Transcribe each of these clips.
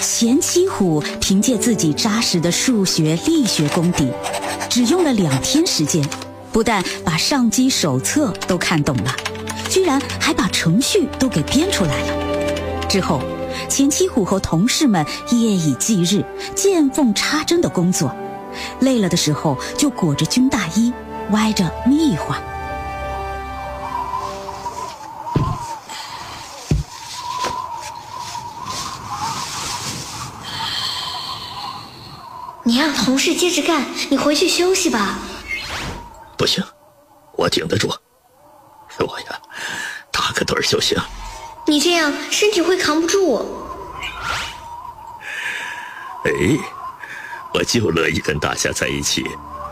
钱七虎凭借自己扎实的数学、力学功底，只用了2天时间，不但把上机手册都看懂了，居然还把程序都给编出来了。之后，钱七虎和同事们夜以继日、见缝插针的工作，累了的时候就裹着军大衣，歪着密话。 你让同事接着干，你回去休息吧。 不行，我顶得住。我呀，打个盹就行。 你这样身体会扛不住。 哎，我就乐意跟大家在一起。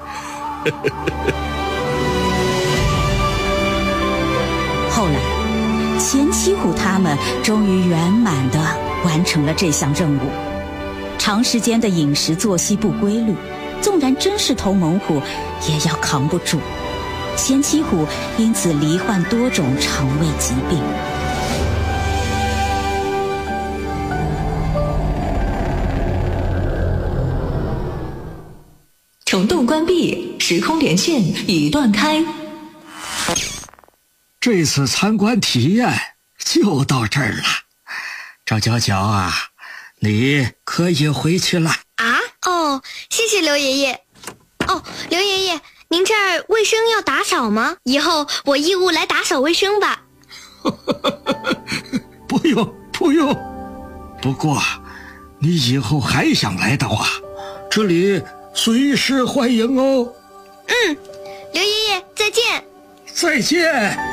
后来，钱七虎他们终于圆满地完成了这项任务。长时间的饮食作息不规律，纵然真是头猛虎，也要扛不住。钱七虎因此罹患多种肠胃疾病。 虫洞关闭，时空连线已断开。 这次参观体验就到这儿了，赵娇娇啊，你可以回去了。 哦，谢谢刘爷爷。哦，刘爷爷，您这儿卫生要打扫吗？以后我义务来打扫卫生吧。 不用不用，不过你以后还想来的话，这里随时欢迎哦。 刘爷爷再见。 再见。